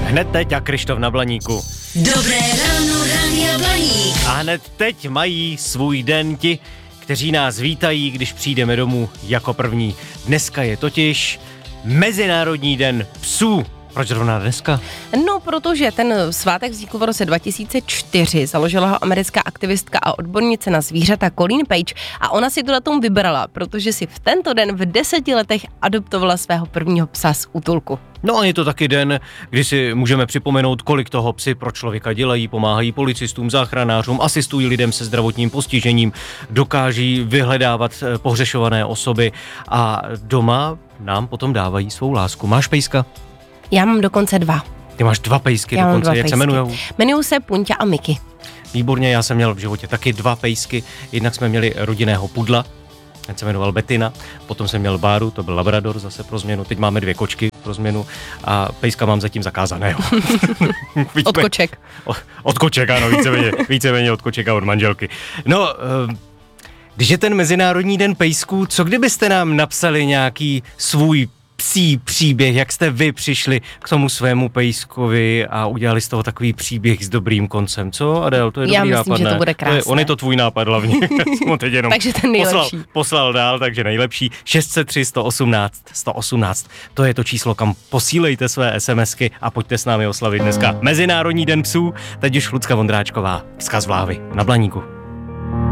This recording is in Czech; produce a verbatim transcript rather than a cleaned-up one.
Hned teď a Krištof na Blaníku. Dobré ráno, Rádia Blaník. A hned teď mají svůj den ti, kteří nás vítají, když přijdeme domů jako první. Dneska je totiž Mezinárodní den psů. Proč zrovna dneska? No, protože ten svátek vznikl v roce dva tisíce čtyři, založila ho americká aktivistka a odbornice na zvířata Colleen Page a ona si to datum vybrala, protože si v tento den v deseti letech adoptovala svého prvního psa z útulku. No a je to taky den, kdy si můžeme připomenout, kolik toho psi pro člověka dělají, pomáhají policistům, záchranářům, asistují lidem se zdravotním postižením, dokáží vyhledávat pohřešované osoby a doma nám potom dávají svou lásku. Máš pejska? Já mám dokonce dva. Ty máš dva pejsky Já dokonce, dva jak pejsky. se jmenujou? Jmenují se Punťa a Miky. Výborně, já jsem měl v životě taky dva pejsky, jednak jsme měli rodinného pudla, ten se jmenoval Bettina, potom jsem měl Báru, to byl labrador zase pro změnu, teď máme dvě kočky pro změnu a pejska mám zatím zakázaného. Od koček. Od, od koček, ano, víceméně, víceméně od koček a od manželky. No, když je ten Mezinárodní den pejsků, co kdybyste nám napsali nějaký svůj psí příběh, jak jste vy přišli k tomu svému pejskovi a udělali z toho takový příběh s dobrým koncem, co, Adél? To je Já dobrý myslím, nápad, že to ne? bude krásné. Je, on je to tvůj nápad hlavně. Teď jenom Takže ten nejlepší. Poslal, poslal dál, takže nejlepší. šest set tři, sto osmnáct, sto osmnáct. To je to číslo, kam posílejte své SMSky a pojďte s námi oslavit dneska Mezinárodní den psů. Teď už Lucka Vondráčková, vzkaz vlávy na Blaníku.